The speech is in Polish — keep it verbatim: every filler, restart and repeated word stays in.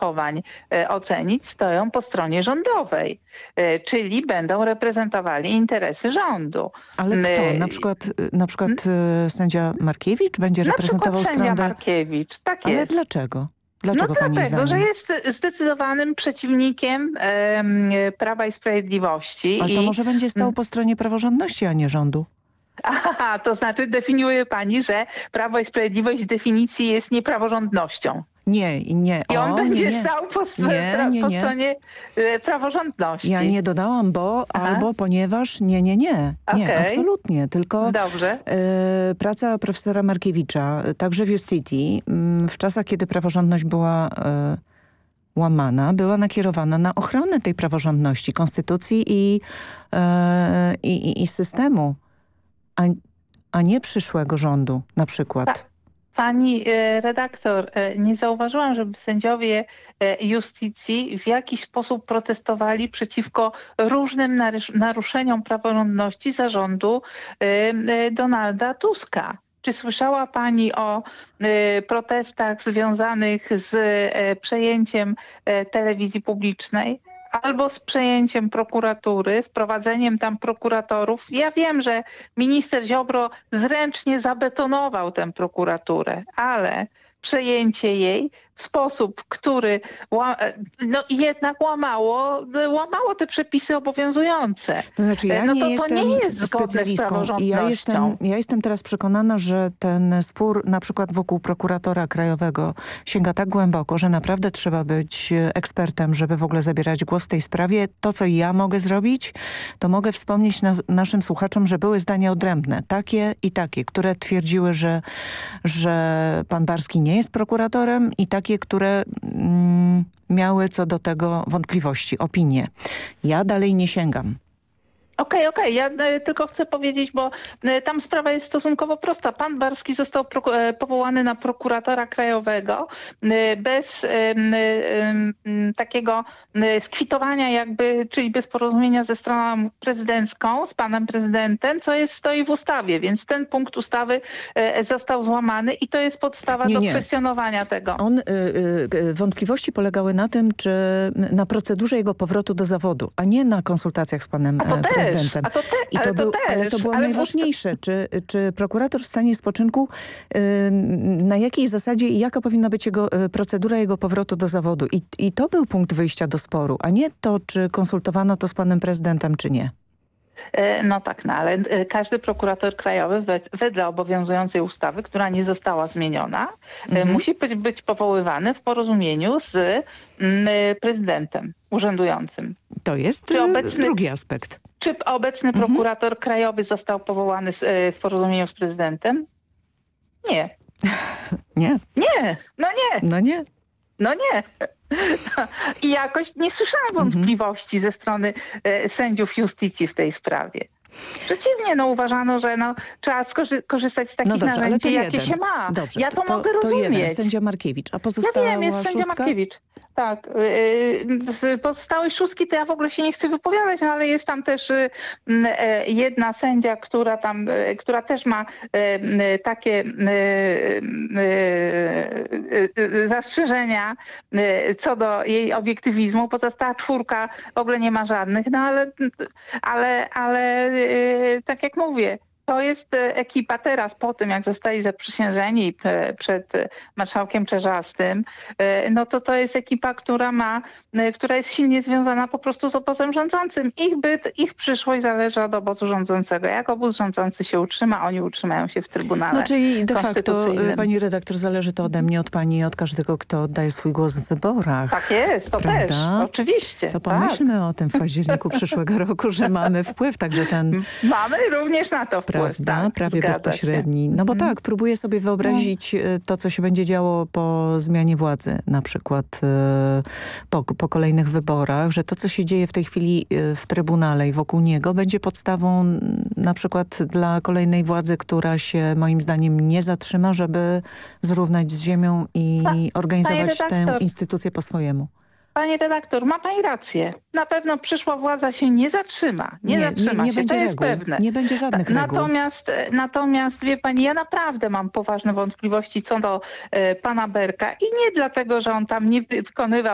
zachowań e, ocenić, stoją po stronie rządowej, e, czyli będą reprezentowali interesy rządu. Ale kto? E, Na przykład, na przykład e, sędzia Markiewicz będzie na reprezentował przykład sędzia stronę... Markiewicz, tak Ale jest. dlaczego? Dlaczego no pani dlatego, zdaniem? że jest zdecydowanym przeciwnikiem e, Prawa i Sprawiedliwości. Ale to i... może będzie stał po stronie praworządności, a nie rządu. Aha, to znaczy definiuje pani, że Prawo i Sprawiedliwość z definicji jest niepraworządnością. Nie, nie. I on o, będzie nie, nie. stał po, Nie, pra, nie, po nie. stronie e, praworządności. Ja nie dodałam bo, Aha. albo ponieważ, nie, nie, nie. Nie, Okej. absolutnie. Tylko Dobrze. e, praca profesora Markiewicza, także w Justitii, m, w czasach, kiedy praworządność była e, łamana, była nakierowana na ochronę tej praworządności, konstytucji i, e, i, i, i systemu, a, a nie przyszłego rządu na przykład. Pa, pani e, redaktor, e, nie zauważyłam, żeby sędziowie e, Justicji w jakiś sposób protestowali przeciwko różnym narusz naruszeniom praworządności zarządu e, e, Donalda Tuska. Czy słyszała pani o y, protestach związanych z y, przejęciem y, telewizji publicznej albo z przejęciem prokuratury, wprowadzeniem tam prokuratorów? Ja wiem, że minister Ziobro zręcznie zabetonował tę prokuraturę, ale przejęcie jej w sposób, który no, jednak łamało, łamało te przepisy obowiązujące. To znaczy ja no nie to, jestem to nie jest specjalistką i ja jestem, ja jestem teraz przekonana, że ten spór na przykład wokół prokuratora krajowego sięga tak głęboko, że naprawdę trzeba być ekspertem, żeby w ogóle zabierać głos w tej sprawie. To, co ja mogę zrobić, to mogę wspomnieć na, naszym słuchaczom, że były zdania odrębne, takie i takie, które twierdziły, że, że pan Barski nie jest prokuratorem i takie, które mm, miały co do tego wątpliwości, opinie. Ja dalej nie sięgam. Okej, okay, okej. Okay. Ja y, tylko chcę powiedzieć, bo y, tam sprawa jest stosunkowo prosta. Pan Barski został y, powołany na prokuratora krajowego y, bez y, y, y, takiego y, skwitowania jakby, czyli bez porozumienia ze stroną prezydencką, z panem prezydentem, co jest stoi w ustawie, więc ten punkt ustawy y, został złamany i to jest podstawa nie, do nie. kwestionowania tego. On, y, y, wątpliwości polegały na tym, czy na procedurze jego powrotu do zawodu, a nie na konsultacjach z panem A to prezydentem. Też, a to te, I to ale, był, to też, ale to było ale najważniejsze. Czy, czy prokurator w stanie spoczynku, y, na jakiej zasadzie i jaka powinna być jego y, procedura jego powrotu do zawodu. I, I to był punkt wyjścia do sporu, a nie to, czy konsultowano to z panem prezydentem, czy nie. No tak, no ale każdy prokurator krajowy wedle obowiązującej ustawy, która nie została zmieniona, mhm. musi być, być powoływany w porozumieniu z mm, prezydentem urzędującym. To jest czy obecny, drugi aspekt. Czy obecny mhm. prokurator krajowy został powołany z, w porozumieniu z prezydentem? Nie. Nie. Nie, no nie. No nie. No nie. I jakoś nie słyszałam wątpliwości mm-hmm. ze strony e, sędziów Justicji w tej sprawie. Przeciwnie, no uważano, że no, trzeba skorzy- korzystać z takich no dobrze, narzędzi, jakie się ma. Dobrze, ja to, to mogę to rozumieć. Jeden, sędzia Markiewicz, a pozostała Ja wiem, jest szóstka? sędzia Markiewicz. Tak. Z pozostałej szóstki to ja w ogóle się nie chcę wypowiadać, no, ale jest tam też jedna sędzia, która tam, która też ma takie zastrzeżenia co do jej obiektywizmu. Pozostała czwórka w ogóle nie ma żadnych, no ale, ale, ale tak jak mówię, to jest ekipa teraz po tym, jak zostali zaprzysiężeni przed marszałkiem Czerzastym, no to to jest ekipa, która ma, która jest silnie związana po prostu z obozem rządzącym. Ich byt, ich przyszłość zależy od obozu rządzącego. Jak obóz rządzący się utrzyma, oni utrzymają się w Trybunale No czyli de facto, pani redaktor, zależy to ode mnie, od pani, od każdego, kto oddaje swój głos w wyborach. Tak jest, to prawda? Też, oczywiście. To pomyślmy tak. o tym w październiku przyszłego roku, że mamy wpływ, także ten... Mamy również na to wpływ. Prawda? Tak, prawie bezpośredni. Się. No bo mm. tak, próbuję sobie wyobrazić to, co się będzie działo po zmianie władzy, na przykład po, po kolejnych wyborach, że to, co się dzieje w tej chwili w Trybunale i wokół niego, będzie podstawą na przykład dla kolejnej władzy, która się moim zdaniem nie zatrzyma, żeby zrównać z ziemią i Pa, organizować tę instytucję po swojemu. Pani redaktor, ma pani rację. Na pewno przyszła władza się nie zatrzyma. Nie, nie zatrzyma nie, nie się, będzie to jest reguł. pewne. Nie będzie żadnych natomiast, reguł. Natomiast, wie pani, ja naprawdę mam poważne wątpliwości co do e, pana Berka i nie dlatego, że on tam nie wykonywał